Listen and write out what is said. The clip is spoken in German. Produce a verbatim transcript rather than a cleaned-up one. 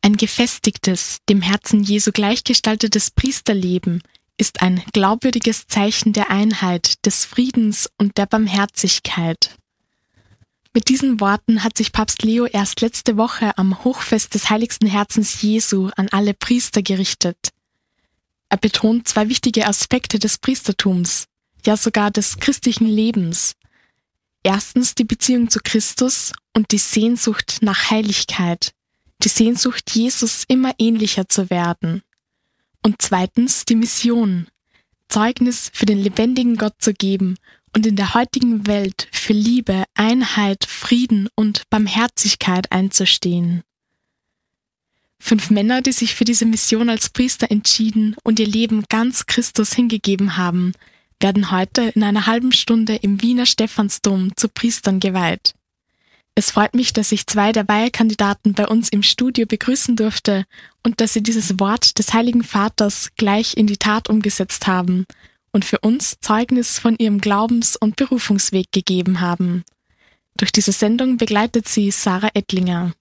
Ein gefestigtes, dem Herzen Jesu gleichgestaltetes Priesterleben ist ein glaubwürdiges Zeichen der Einheit, des Friedens und der Barmherzigkeit. Mit diesen Worten hat sich Papst Leo erst letzte Woche am Hochfest des Heiligsten Herzens Jesu an alle Priester gerichtet. Er betont zwei wichtige Aspekte des Priestertums, ja sogar des christlichen Lebens. Erstens die Beziehung zu Christus und die Sehnsucht nach Heiligkeit, die Sehnsucht, Jesus immer ähnlicher zu werden. Und zweitens die Mission, Zeugnis für den lebendigen Gott zu geben und in der heutigen Welt für Liebe, Einheit, Frieden und Barmherzigkeit einzustehen. Fünf Männer, die sich für diese Mission als Priester entschieden und ihr Leben ganz Christus hingegeben haben, werden heute in einer halben Stunde im Wiener Stephansdom zu Priestern geweiht. Es freut mich, dass ich zwei der Weihekandidaten bei uns im Studio begrüßen durfte und dass sie dieses Wort des Heiligen Vaters gleich in die Tat umgesetzt haben und für uns Zeugnis von ihrem Glaubens- und Berufungsweg gegeben haben. Durch diese Sendung begleitet sie Sarah Ettlinger.